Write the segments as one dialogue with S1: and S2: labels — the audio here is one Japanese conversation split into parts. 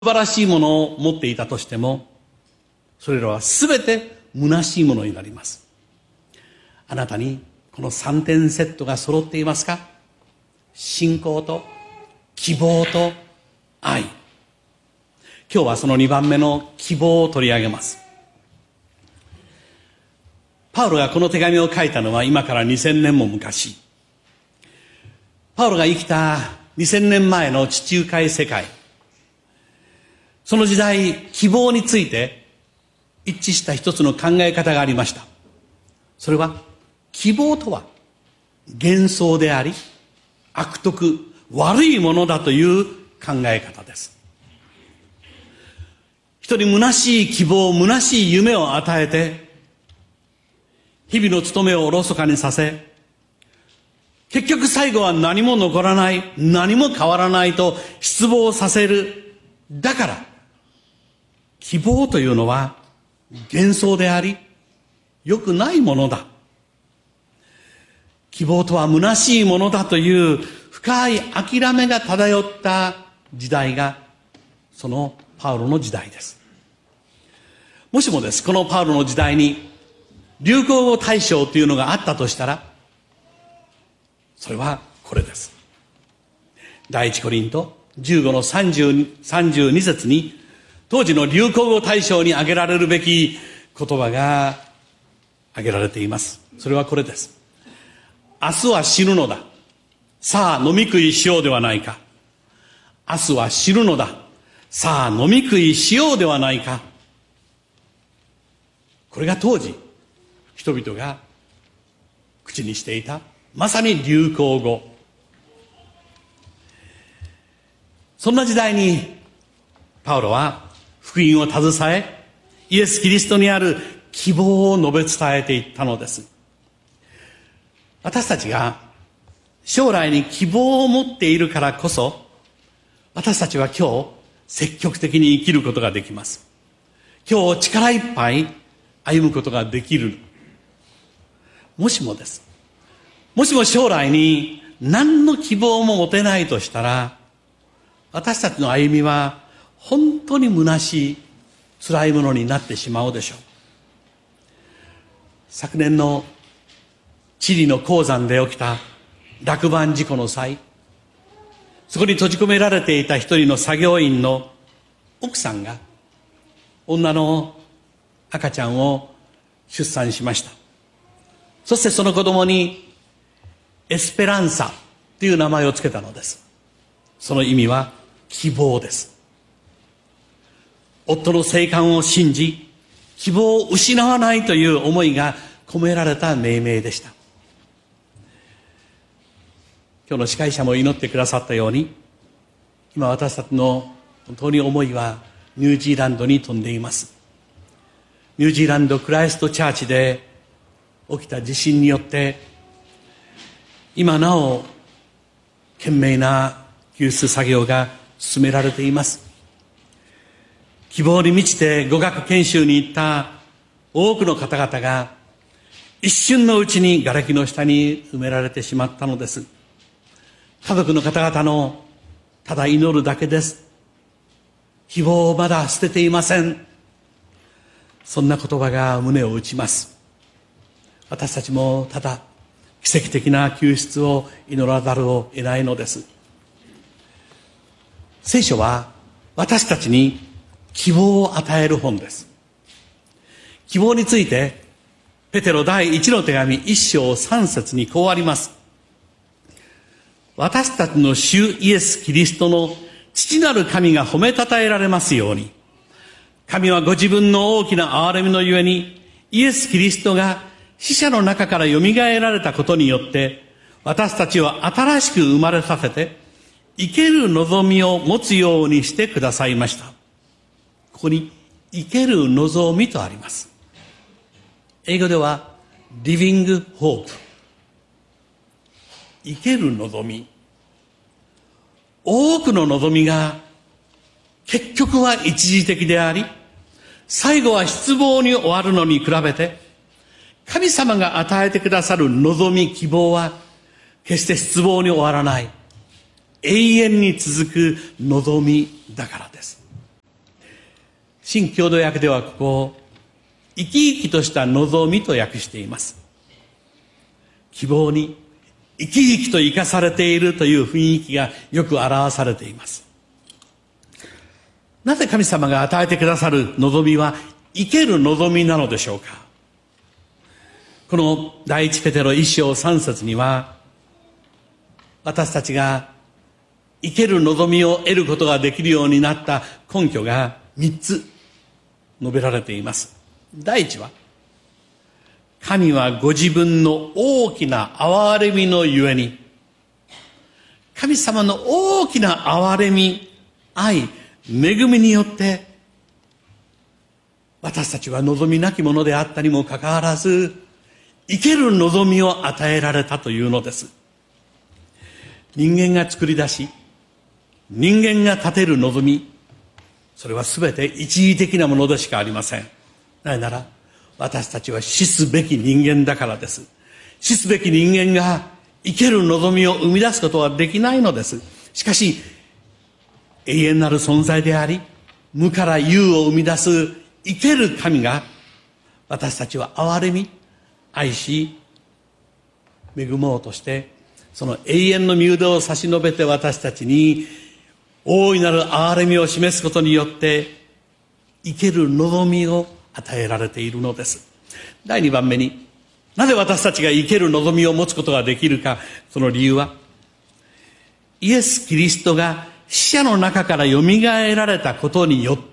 S1: 素晴らしいものを持っていたとしても、それらは全て虚しいものになります。あなたにこの3点セットが揃っていますか？信仰と希望と愛。今日はその2番目の希望を取り上げます。パウロがこの手紙を書いたのは今から2000年も昔。パウロが生きた2000年前の地中海世界、その時代、希望について一致した一つの考え方がありました。それは、希望とは幻想であり、悪徳、悪いものだという考え方です。人に虚しい希望、虚しい夢を与えて、日々の務めをおろそかにさせ、結局最後は何も残らない、何も変わらないと失望させる。だから、希望というのは幻想であり、良くないものだ。希望とは虚しいものだという深い諦めが漂った時代が、そのパウロの時代です。もしもです、このパウロの時代に流行語大賞というのがあったとしたら、それはこれです。第一コリント15の32節に、当時の流行語大賞に挙げられるべき言葉が挙げられています。それはこれです。明日は死ぬのだ。さあ飲み食いしようではないか。明日は死ぬのだ。さあ飲み食いしようではないか。これが当時、人々が口にしていた、まさに流行語。そんな時代に、パウロは福音を携え、イエス・キリストにある希望を述べ伝えていったのです。私たちが将来に希望を持っているからこそ、私たちは今日積極的に生きることができます。今日力いっぱい歩むことができる。もしもです。もしも将来に何の希望も持てないとしたら、私たちの歩みは本当に虚しい、辛いものになってしまうでしょう。昨年のチリの鉱山で起きた落盤事故の際、そこに閉じ込められていた一人の作業員の奥さんが女の赤ちゃんを出産しました。そしてその子供にエスペランサという名前をつけたのです。その意味は希望です。夫の生還を信じ、希望を失わないという思いが込められた命名でした。今日の司会者も祈ってくださったように、今私たちの本当に思いはニュージーランドに飛んでいます。ニュージーランドクライストチャーチで起きた地震によって、今なお懸命な救出作業が進められています。希望に満ちて語学研修に行った多くの方々が一瞬のうちに瓦礫の下に埋められてしまったのです。家族の方々のただ祈るだけです。希望をまだ捨てていません。そんな言葉が胸を打ちます。私たちもただ奇跡的な救出を祈らざるを得ないのです。聖書は私たちに希望を与える本です。希望についてペテロ第一の手紙1章3節にこうあります。私たちの主イエス・キリストの父なる神が褒めたたえられますように、神はご自分の大きな憐れみのゆえに、イエス・キリストが死者の中からよみがえられたことによって、私たちを新しく生まれさせて、生ける望みを持つようにしてくださいました。ここに生ける望みとあります。英語では Living Hope。生ける望み。多くの望みが結局は一時的であり、最後は失望に終わるのに比べて、神様が与えてくださる望み、希望は決して失望に終わらない、永遠に続く望みだからです。 新共同訳ではここを生き生きとした望みと訳しています。希望に生き生きと生かされているという雰囲気がよく表されています。なぜ神様が与えてくださる望みは生ける望みなのでしょうか。この第一ペテロ1章3節には、私たちが生ける望みを得ることができるようになった根拠が3つ述べられています。第一は、神はご自分の大きな憐れみのゆえに、神様の大きな憐れみ、愛、恵みによって、私たちは望みなきものであったにもかかわらず、生ける望みを与えられたというのです。人間が作り出し、人間が立てる望み、それは全て一時的なものでしかありません。なぜなら、私たちは死すべき人間だからです。死すべき人間が生ける望みを生み出すことはできないのです。しかし、永遠なる存在であり、無から有を生み出す生ける神が、私たちは憐れみ、愛し、恵もうとして、その永遠の身腕を差し伸べて私たちに大いなる憐れみを示すことによって生ける望みを与えられているのです。第2番目に、なぜ私たちが生ける望みを持つことができるか、その理由は、イエス・キリストが死者の中からよみがえられたことによって、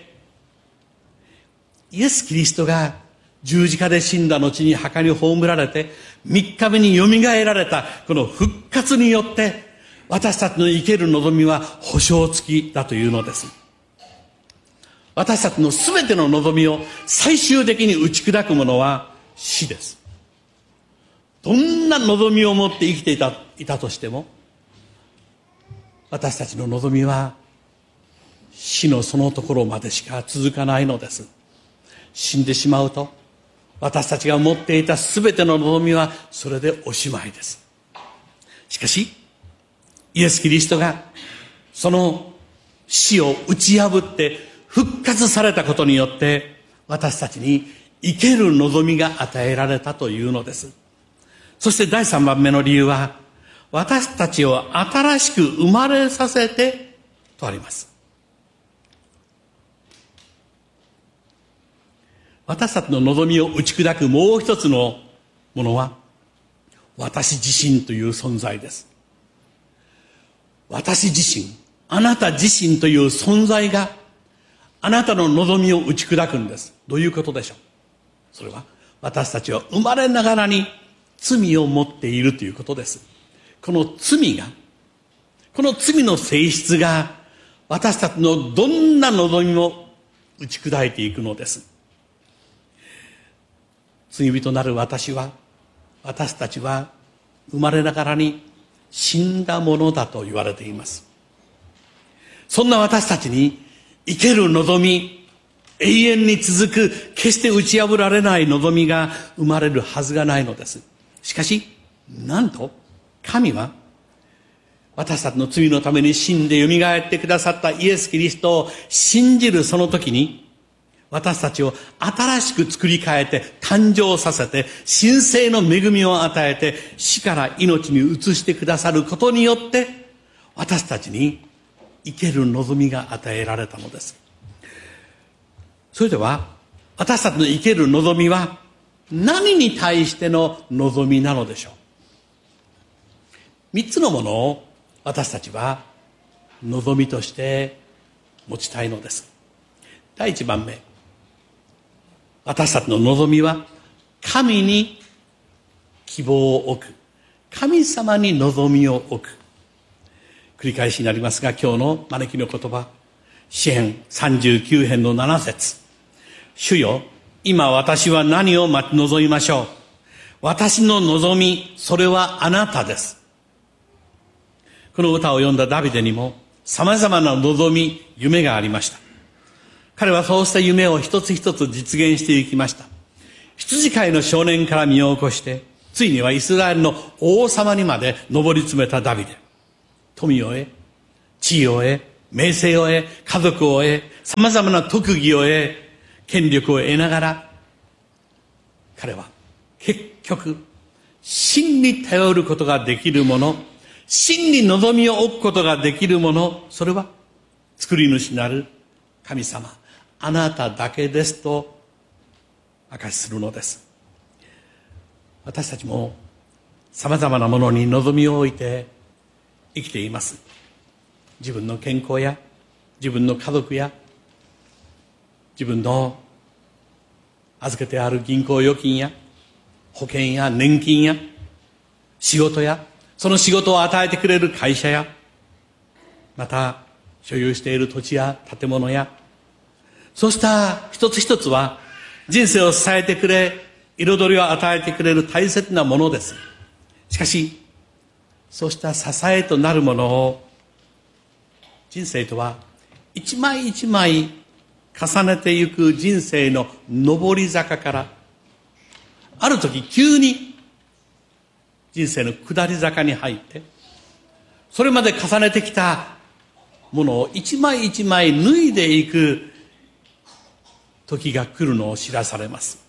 S1: イエス・キリストが十字架で死んだ後に墓に葬られて3日目によみがえられたこの復活によって、私たちの生ける望みは保証付きだというのです。私たちのすべての望みを最終的に打ち砕くものは死です。どんな望みを持って生きていたとしても、私たちの望みは死のそのところまでしか続かないのです。死んでしまうと、私たちが持っていたすべての望みはそれでおしまいです。しかし、イエス・キリストがその死を打ち破って復活されたことによって、私たちに生ける望みが与えられたというのです。そして第3番目の理由は、私たちを新しく生まれさせてとあります。私たちの望みを打ち砕くもう一つのものは、私自身という存在です。私自身、あなた自身という存在があなたの望みを打ち砕くんです。どういうことでしょう。それは、私たちは生まれながらに罪を持っているということです。この罪の性質が私たちのどんな望みも打ち砕いていくのです。罪人なる私たちは生まれながらに死んだものだと言われています。そんな私たちに生ける望み、永遠に続く決して打ち破られない望みが生まれるはずがないのです。しかし、なんと神は私たちの罪のために死んでよみがえってくださったイエス・キリストを信じるその時に、私たちを新しく作り変えて誕生させて神聖の恵みを与えて死から命に移してくださることによって、私たちに生ける望みが与えられたのです。それでは私たちの生ける望みは何に対しての望みなのでしょう。3つのものを私たちは望みとして持ちたいのです。第1番目、私たちの望みは神に希望を置く、神様に望みを置く。繰り返しになりますが、今日の招きの言葉、詩編39編の7節、主よ、今私は何を待ち望みましょう。私の望み、それはあなたです。この歌を読んだダビデにも様々な望み、夢がありました。彼はそうした夢を一つ一つ実現していきました。羊飼いの少年から身を起こして、ついにはイスラエルの王様にまで上り詰めたダビデ。富を得、地位を得、 名声を得、家族を得、様々な特技を得、権力を得ながら、彼は結局、真に頼ることができるもの、真に望みを置くことができるもの、それは作り主なる神様、あなただけですと証しするのです。私たちも様々なものに望みを置いて生きています。自分の健康や自分の家族や自分の預けてある銀行預金や保険や年金や仕事やその仕事を与えてくれる会社やまた所有している土地や建物やそうした一つ一つは人生を支えてくれ彩りを与えてくれる大切なものです。しかしそうした支えとなるものを人生とは一枚一枚重ねていく人生の上り坂からある時急に人生の下り坂に入ってそれまで重ねてきたものを一枚一枚脱いでいく時が来るのを知らされます。